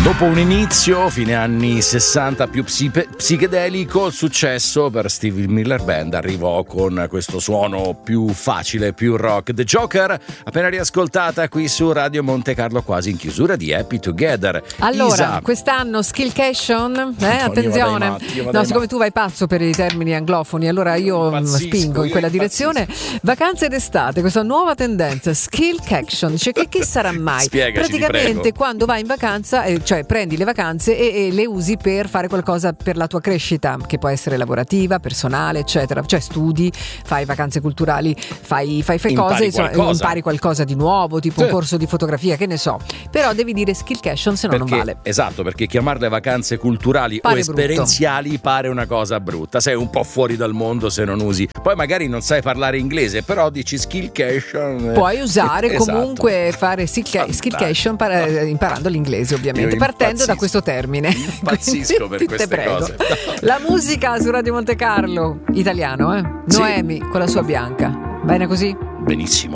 Dopo un inizio, fine anni 60, più psichedelico, il successo per Stevie Miller Band arrivò con questo suono più facile, più rock. The Joker, appena riascoltata qui su Radio Monte Carlo, quasi in chiusura di Happy Together. Allora, Isa. Quest'anno Skillcation, attenzione. No, siccome tu vai pazzo per i termini anglofoni, allora io spingo in quella direzione. Vacanze d'estate, questa nuova tendenza, Skillcation, cioè che sarà mai? Spiegaci, praticamente quando vai in vacanza, cioè prendi le vacanze e le usi per fare qualcosa per la tua crescita, che può essere lavorativa, personale, eccetera. Cioè studi, fai vacanze culturali, fai cose, impari qualcosa di nuovo, tipo un corso di fotografia, che ne so. Però devi dire Skillcation, se no non vale. Esatto, perché chiamarle vacanze culturali o esperienziali pare una cosa brutta. Sei un po' fuori dal mondo se non usi. Poi magari non sai parlare inglese, però dici Skillcation. Puoi usare comunque fare Skillcation imparando l'inglese, ovviamente, partendo da questo termine. Impazzisco per queste cose. La musica su Radio Monte Carlo, italiano, Noemi con la sua Bianca. Bene così? Benissimo.